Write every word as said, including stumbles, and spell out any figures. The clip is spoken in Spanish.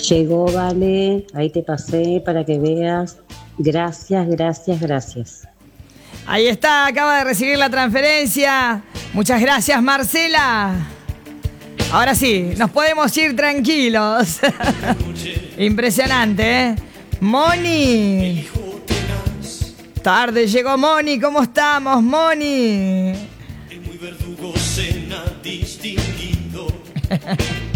Llegó, vale, ahí te pasé para que veas. Gracias, gracias, gracias. Ahí está, acaba de recibir la transferencia. Muchas gracias, Marcela. Ahora sí, nos podemos ir tranquilos. Impresionante, ¿eh? Moni. Tarde llegó Moni, ¿cómo estamos, Moni? El muy verdugo cena distinguido.